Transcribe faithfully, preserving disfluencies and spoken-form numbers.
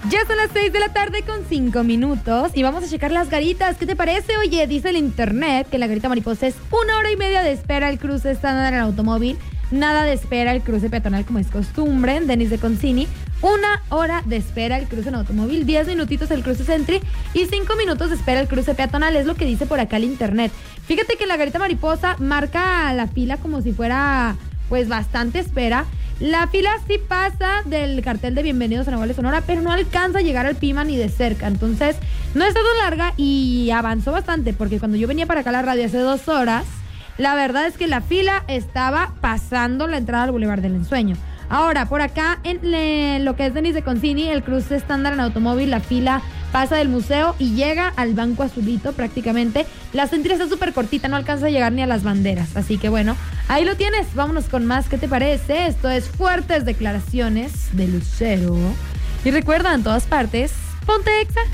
Ya son las seis de la tarde con cinco minutos y vamos a checar las garitas. ¿Qué te parece? Oye, dice el internet que la garita mariposa es una hora y media de espera el cruce estándar en el automóvil, nada de espera el cruce peatonal como es costumbre. Denis de Concini, una hora de espera el cruce en automóvil, diez minutitos el cruce Sentry y cinco minutos de espera el cruce peatonal, es lo que dice por acá el internet. Fíjate que la garita mariposa marca la fila como si fuera pues bastante espera. La fila sí pasa del cartel de Bienvenidos a Nuevo León, Sonora, pero no alcanza a llegar al Pima ni de cerca. Entonces, no está tan larga y avanzó bastante, porque cuando yo venía para acá a la radio hace dos horas, la verdad es que la fila estaba pasando la entrada al Boulevard del Ensueño. Ahora, por acá, en le, lo que es Denis de Concini, el cruce estándar en automóvil, la fila pasa del museo y llega al Banco Azulito prácticamente. La Sentry está súper cortita, no alcanza a llegar ni a las banderas. Así que bueno, ahí lo tienes. Vámonos con más. ¿Qué te parece? Esto es Fuertes Declaraciones de Lucero. Y recuerda, en todas partes, ponte Exa.